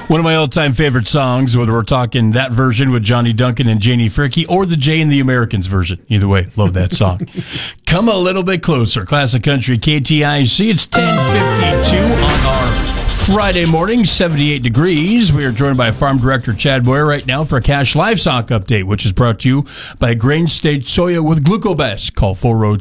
One of my all-time favorite songs, whether we're talking that version with Johnny Duncan and Janie Fricke or the Jay and the Americans version. Either way, love that song. Come a little bit closer. Classic Country KTIC. It's 10:52 on our Friday morning, 78 degrees. We are joined by Farm Director Chad Boyer right now for a cash livestock update, which is brought to you by Grain State Soya with Glucobest. Call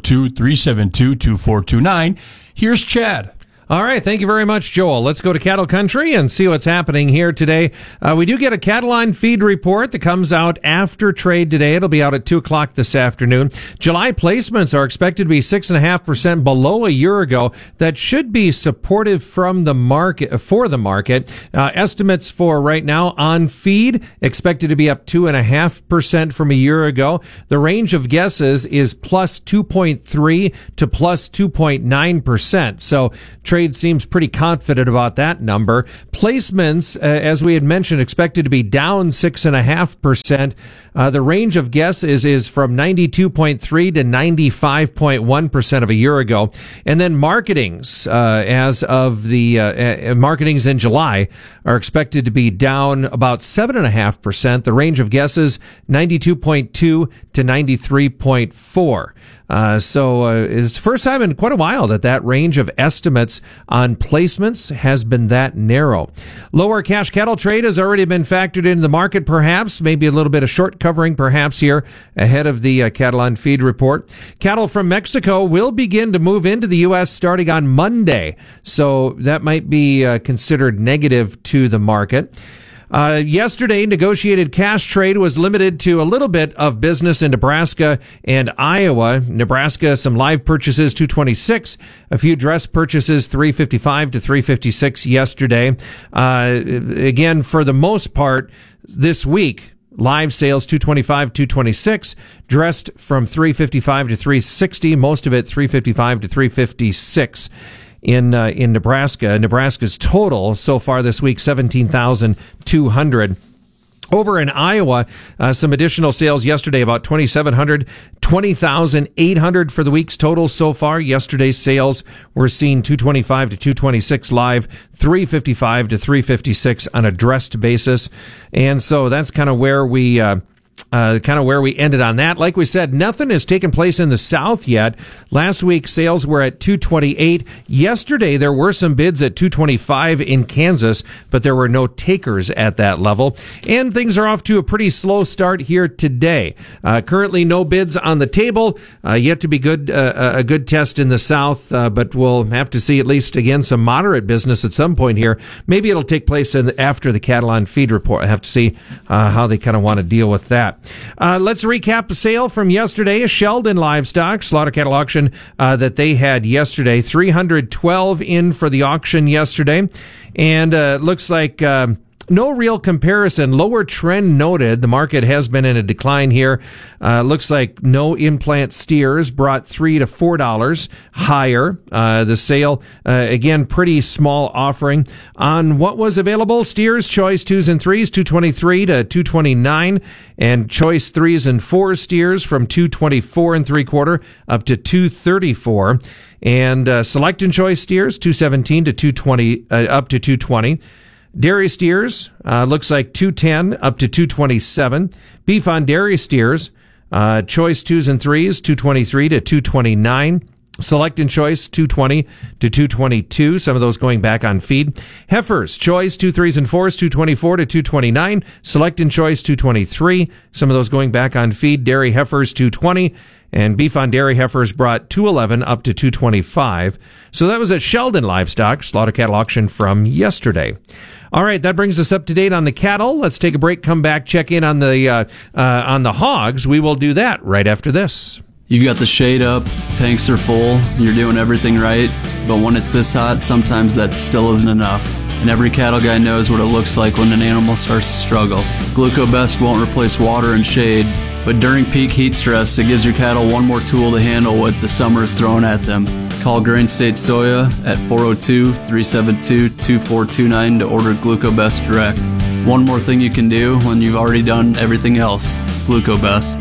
402-372-2429. Here's Chad. All right, thank you very much, Joel. Let's go to Cattle Country and see what's happening here today. We do get a cattle line feed report that comes out after trade today. It'll be out at 2 o'clock this afternoon. July placements are expected to be 6.5% below a year ago. That should be supportive from the market for the market. Estimates for right now on feed expected to be up 2.5% from a year ago. The range of guesses is plus 2.3 to plus 2.9%. So trade seems pretty confident about that number. Placements, as we had mentioned, expected to be down 6.5%. The range of guesses is from 92.3 to 95.1% of a year ago. And then marketings, as of the marketings in July, are expected to be down about 7.5%. The range of guesses 92.2 to 93.4. So it's the first time in quite a while that range of estimates on placements has been that narrow. Lower cash cattle trade has already been factored into the market, perhaps, maybe a little bit of short covering, perhaps, here ahead of the cattle on feed report. Cattle from Mexico will begin to move into the U.S. starting on Monday, so that might be considered negative to the market. Yesterday, negotiated cash trade was limited to a little bit of business in Nebraska and Iowa. Nebraska, some live purchases, 226. A few dress purchases, 355 to 356 yesterday. Again, for the most part, this week, live sales 225, 226, dressed from 355 to 360, most of it 355 to 356. In Nebraska. Nebraska's total so far this week, 17,200. Over in Iowa, some additional sales yesterday, about 2,700, 20,800 for the week's total so far. Yesterday's sales were seen 225 to 226 live, 355 to 356 on a dressed basis. And so that's kind of where we ended on that. Like we said, nothing has taken place in the South yet. Last week, sales were at 228. Yesterday, there were some bids at 225 in Kansas, but there were no takers at that level. And things are off to a pretty slow start here today. Currently, no bids on the table. Yet to be a good test in the South, but we'll have to see at least, again, some moderate business at some point here. Maybe it'll take place after the cattle on feed report. I have to see how they kind of want to deal with that. Let's recap the sale from yesterday. Sheldon Livestock slaughter cattle auction that they had yesterday. 312 in for the auction yesterday, and looks like no real comparison. Lower trend noted. The market has been in a decline here. Looks like no implant steers brought $3 to $4 higher. The sale, again, pretty small offering. On what was available, steers, choice 2s and 3s, 223 to 229, and choice 3s and 4s steers from 224 and 3/4 up to 234. And select and choice steers, 217 to 220, up to 220. Dairy steers, looks like 210 up to 227. Beef on dairy steers, choice 2s and 3s, 223 to 229. Select and choice 220 to 222. Some of those going back on feed. Heifers, choice 2 3s and 4s, 224 to 229. Select and choice 223. Some of those going back on feed. Dairy heifers 220. And beef on dairy heifers brought 211 up to 225. So that was at Sheldon Livestock slaughter cattle auction from yesterday. All right, that brings us up to date on the cattle. Let's take a break, come back, check in on the hogs. We will do that right after this. You've got the shade up, tanks are full, you're doing everything right, but when it's this hot, sometimes that still isn't enough. And every cattle guy knows what it looks like when an animal starts to struggle. Glucobest won't replace water and shade, but during peak heat stress, it gives your cattle one more tool to handle what the summer is throwing at them. Call Grain State Soya at 402-372-2429 to order Glucobest direct. One more thing you can do when you've already done everything else. Glucobest.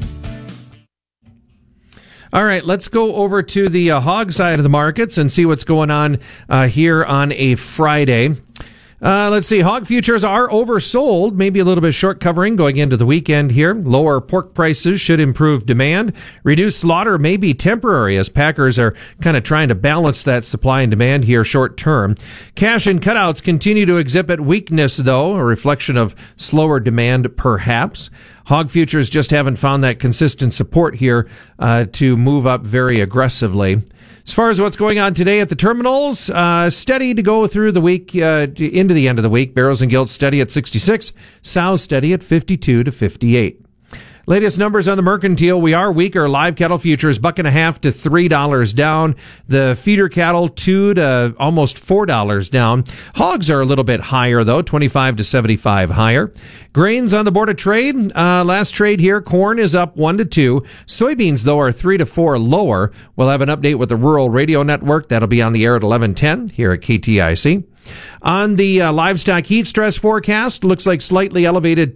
All right, let's go over to the hog side of the markets and see what's going on here on a Friday. Let's see. Hog futures are oversold, maybe a little bit short covering going into the weekend here. Lower pork prices should improve demand. Reduced slaughter may be temporary as packers are kind of trying to balance that supply and demand here short term. Cash and cutouts continue to exhibit weakness, though, a reflection of slower demand perhaps. Hog futures just haven't found that consistent support here to move up very aggressively. As far as what's going on today at the terminals, steady to go through the week, into the end of the week. Barrels and gilts steady at 66, sows steady at 52 to 58. Latest numbers on the mercantile. We are weaker. Live cattle futures, $1.50 to $3 down. The feeder cattle, $2 to almost $4 down. Hogs are a little bit higher, though, 25 to 75 higher. Grains on the board of trade. Last trade here, corn is up 1 to 2. Soybeans, though, are 3 to 4 lower. We'll have an update with the Rural Radio Network. That'll be on the air at 11:10 here at KTIC. On the livestock heat stress forecast, looks like slightly elevated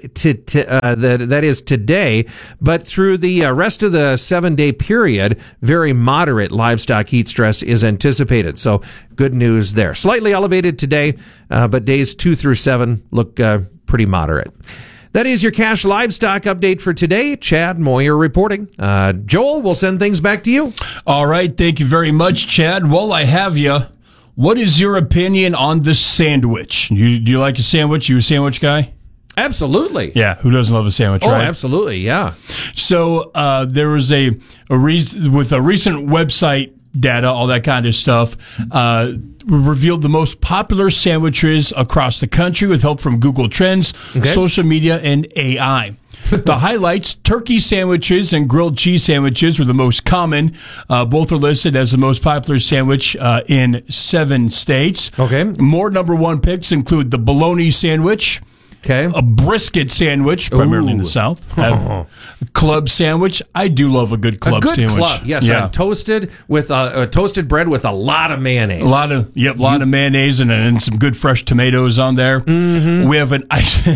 that is today, but through the rest of the 7-day period, very moderate livestock heat stress is anticipated. So good news there. Slightly elevated today, but days 2 through 7 look pretty moderate. That is your cash livestock update for today. Chad Moyer reporting. Joel, we'll send things back to you. All right. Thank you very much, Chad. While I have you, what is your opinion on the sandwich? Do you like a sandwich? You a sandwich guy? Absolutely. Yeah. Who doesn't love a sandwich, right? Oh, absolutely. Yeah. So there was a recent website data, all that kind of stuff, revealed the most popular sandwiches across the country with help from Google Trends, social media, and AI. The highlights, turkey sandwiches and grilled cheese sandwiches were the most common. Both are listed as the most popular sandwich in 7 states. Okay. More number 1 picks include the bologna sandwich, a brisket sandwich, primarily in the South, a club sandwich. I do love a good club sandwich. Club, yes. Yeah. Toasted with toasted bread with a lot of mayonnaise. A lot of mayonnaise and some good fresh tomatoes on there. Mm-hmm. We have an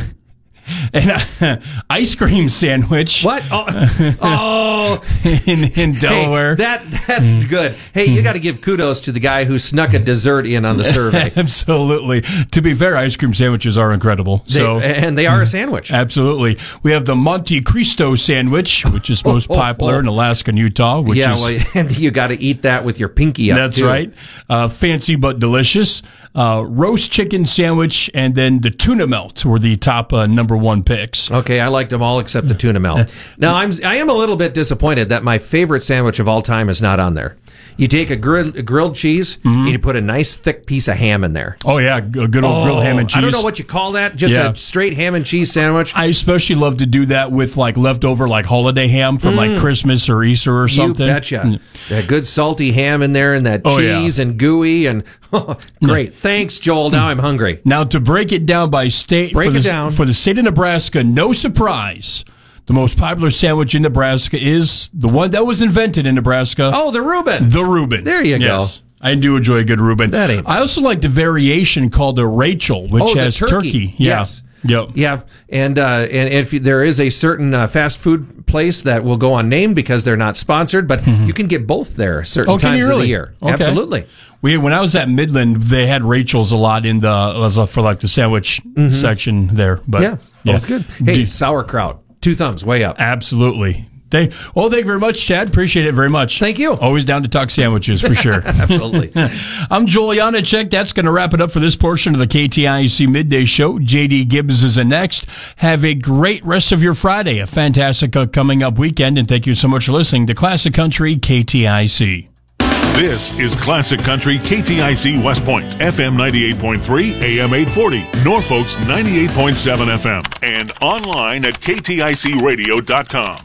ice cream sandwich. What? In Delaware. Hey, that's good. Hey, you got to give kudos to the guy who snuck a dessert in on the survey. Absolutely. To be fair, ice cream sandwiches are incredible. And they are a sandwich. Absolutely. We have the Monte Cristo sandwich, which is most popular in Alaska and Utah. And you got to eat that with your pinky up. That's too. right. Fancy but delicious. Roast chicken sandwich, and then the tuna melt were the top number 1 picks. Okay, I liked them all except the tuna melt. Now, I am a little bit disappointed that my favorite sandwich of all time is not on there. You take a grilled cheese, and you put a nice thick piece of ham in there. Oh, yeah, a good old grilled ham and cheese. I don't know what you call that, just a straight ham and cheese sandwich. I especially love to do that with leftover holiday ham from Christmas or Easter or something. You betcha. That good salty ham in there and that cheese and gooey and great. Thanks, Joel. Now I'm hungry. Now to break it down by state, for the state of Nebraska, no surprise. The most popular sandwich in Nebraska is the one that was invented in Nebraska. Oh, the Reuben. The Reuben. There you go. I do enjoy a good Reuben. I also like the variation called a Rachel, which has turkey. Yes. Yep. Yeah. And if there is a certain fast food place that will go unnamed because they're not sponsored, but you can get both there certain times of the year. Okay. Absolutely. When I was at Midland, they had Rachel's a lot in for the sandwich section there. But both good. Hey, sauerkraut. 2 thumbs, way up. Absolutely. Thank you very much, Chad. Appreciate it very much. Thank you. Always down to talk sandwiches, for sure. Absolutely. I'm Joel Janacek. That's going to wrap it up for this portion of the KTIC Midday Show. JD Gibbs is next. Have a great rest of your Friday, a fantastic coming up weekend, and thank you so much for listening to Classic Country KTIC. This is Classic Country KTIC West Point, FM 98.3, AM 840, Norfolk's 98.7 FM, and online at kticradio.com.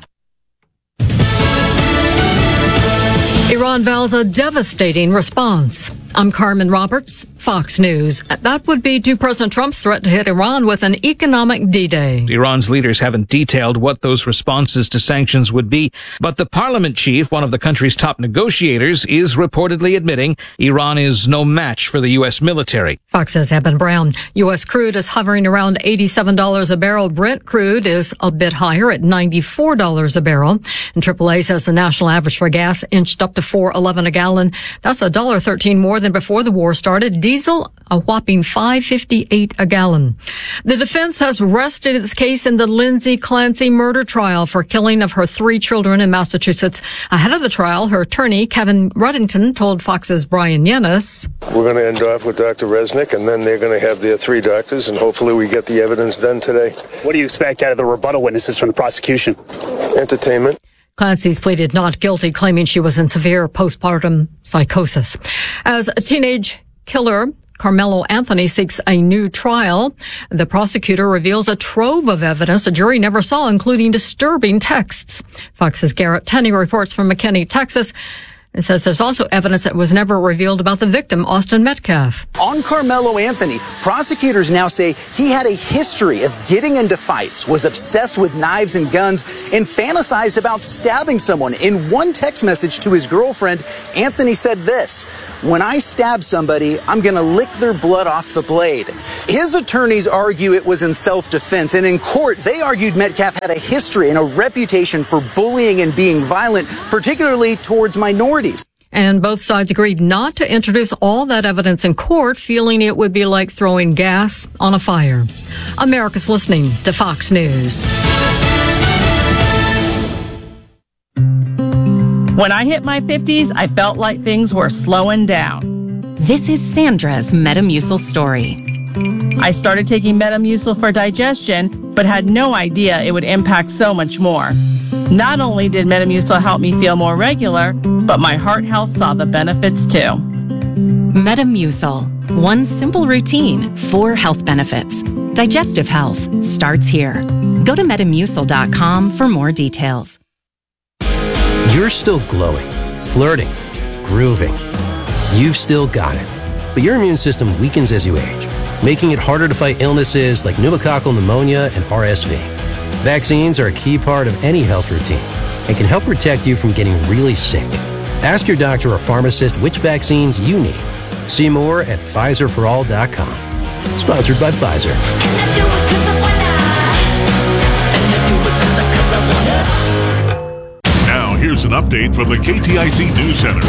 Iran vows a devastating response. I'm Carmen Roberts, Fox News. That would be to President Trump's threat to hit Iran with an economic D-Day. Iran's leaders haven't detailed what those responses to sanctions would be, but the parliament chief, one of the country's top negotiators, is reportedly admitting Iran is no match for the U.S. military. Fox's Eben Brown. U.S. crude is hovering around $87 a barrel. Brent crude is a bit higher at $94 a barrel. And AAA says the national average for gas inched up to $4.11 a gallon. That's $1.13 more than than before the war started. Diesel, a whopping $5.58 a gallon. The defense has rested its case in the Lindsay Clancy murder trial for killing of her 3 children in Massachusetts. Ahead of the trial, her attorney, Kevin Ruddington, told Fox's Brian Yennis, "We're going to end off with Dr. Resnick, and then they're going to have their 3 doctors, and hopefully we get the evidence done today." What do you expect out of the rebuttal witnesses from the prosecution? Entertainment. Clancy's pleaded not guilty, claiming she was in severe postpartum psychosis. As a teenage killer, Carmelo Anthony seeks a new trial. The prosecutor reveals a trove of evidence a jury never saw, including disturbing texts. Fox's Garrett Tenney reports from McKinney, Texas. It says there's also evidence that was never revealed about the victim, Austin Metcalf. On Carmelo Anthony, prosecutors now say he had a history of getting into fights, was obsessed with knives and guns, and fantasized about stabbing someone. In one text message to his girlfriend, Anthony said this: "When I stab somebody, I'm going to lick their blood off the blade." His attorneys argue it was in self-defense, and in court, they argued Metcalf had a history and a reputation for bullying and being violent, particularly towards minorities. And both sides agreed not to introduce all that evidence in court, feeling it would be like throwing gas on a fire. America's listening to Fox News. When I hit my 50s, I felt like things were slowing down. This is Sandra's Metamucil story. I started taking Metamucil for digestion, but had no idea it would impact so much more. Not only did Metamucil help me feel more regular, but my heart health saw the benefits too. Metamucil. One simple routine, 4 health benefits. Digestive health starts here. Go to Metamucil.com for more details. You're still glowing, flirting, grooving. You've still got it. But your immune system weakens as you age, making it harder to fight illnesses like pneumococcal pneumonia and RSV. Vaccines are a key part of any health routine and can help protect you from getting really sick. Ask your doctor or pharmacist which vaccines you need. See more at PfizerForAll.com. Sponsored by Pfizer. Now, here's an update from the KTIC News Center.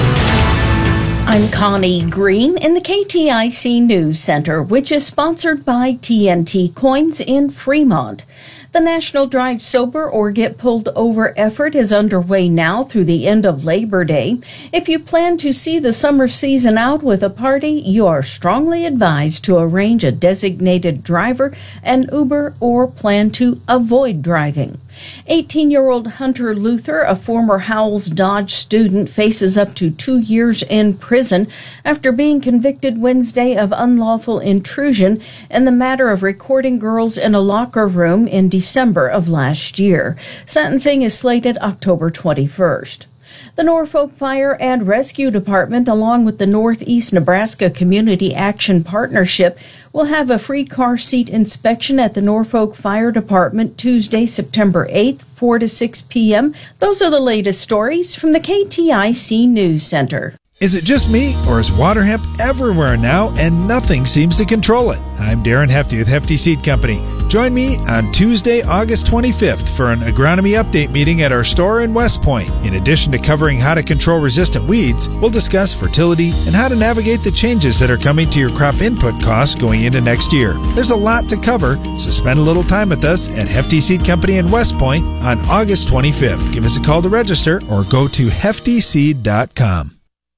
I'm Connie Green in the KTIC News Center, which is sponsored by TNT Coins in Fremont. The National Drive Sober or Get Pulled Over effort is underway now through the end of Labor Day. If you plan to see the summer season out with a party, you are strongly advised to arrange a designated driver, an Uber, or plan to avoid driving. 18-year-old Hunter Luther, a former Howells Dodge student, faces up to 2 years in prison after being convicted Wednesday of unlawful intrusion in the matter of recording girls in a locker room in December of last year. Sentencing is slated October 21st. The Norfolk Fire and Rescue Department, along with the Northeast Nebraska Community Action Partnership, will have a free car seat inspection at the Norfolk Fire Department Tuesday, September 8th, 4 to 6 p.m. Those are the latest stories from the KTIC News Center. Is it just me, or is water hemp everywhere now and nothing seems to control it? I'm Darren Hefty with Hefty Seed Company. Join me on Tuesday, August 25th for an agronomy update meeting at our store in West Point. In addition to covering how to control resistant weeds, we'll discuss fertility and how to navigate the changes that are coming to your crop input costs going into next year. There's a lot to cover, so spend a little time with us at Hefty Seed Company in West Point on August 25th. Give us a call to register or go to heftyseed.com.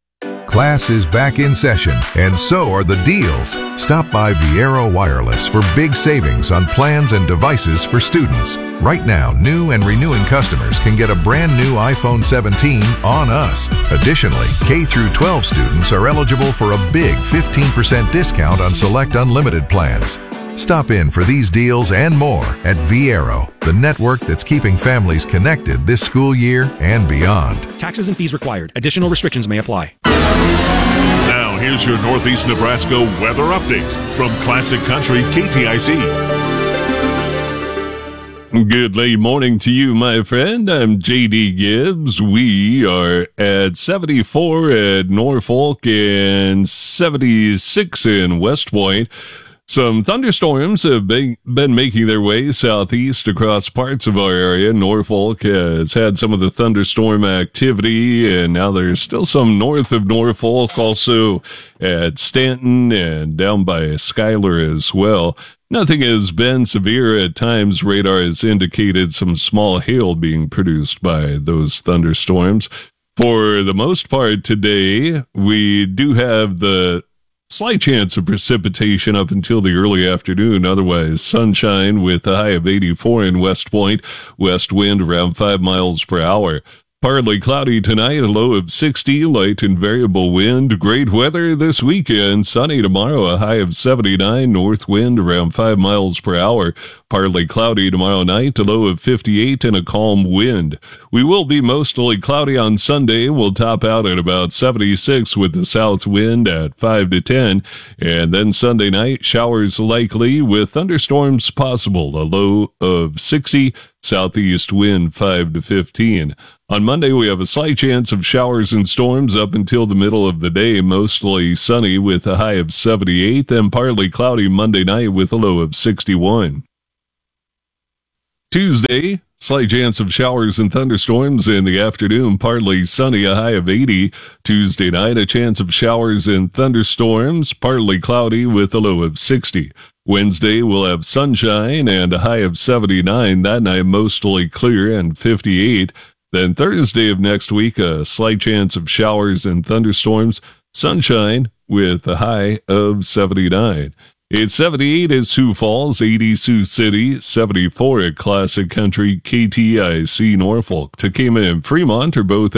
Class is back in session, and so are the deals. Stop by Viero Wireless for big savings on plans and devices for students. Right now, new and renewing customers can get a brand new iPhone 17 on us. Additionally, K through 12 students are eligible for a big 15% discount on select unlimited plans. Stop in for these deals and more at Viero, the network that's keeping families connected this school year and beyond. Taxes and fees required. Additional restrictions may apply. Now, here's your Northeast Nebraska weather update from Classic Country KTIC. Good late morning to you, my friend. I'm J.D. Gibbs. We are at 74 at Norfolk and 76 in West Point. Some thunderstorms have been making their way southeast across parts of our area. Norfolk has had some of the thunderstorm activity, and now there's still some north of Norfolk, also at Stanton and down by Schuyler as well. Nothing has been severe. At times, radar has indicated some small hail being produced by those thunderstorms. For the most part today, we do have the slight chance of precipitation up until the early afternoon. Otherwise, sunshine with a high of 84 in West Point. West wind around 5 miles per hour. Partly cloudy tonight, a low of 60, light and variable wind. Great weather this weekend. Sunny tomorrow, a high of 79, north wind around 5 miles per hour. Partly cloudy tomorrow night, a low of 58 and a calm wind. We will be mostly cloudy on Sunday. We'll top out at about 76 with the south wind at 5 to 10. And then Sunday night, showers likely with thunderstorms possible, a low of 60, southeast wind 5 to 15. On Monday, we have a slight chance of showers and storms up until the middle of the day, mostly sunny with a high of 78, then partly cloudy Monday night with a low of 61. Tuesday, slight chance of showers and thunderstorms in the afternoon, partly sunny, a high of 80. Tuesday night, a chance of showers and thunderstorms, partly cloudy with a low of 60. Wednesday, we'll have sunshine and a high of 79. That night, mostly clear and 58. Then Thursday of next week, a slight chance of showers and thunderstorms, sunshine with a high of 79. It's 78 at Sioux Falls, 80 Sioux City, 74 at Classic Country KTIC Norfolk. Takema and Fremont are both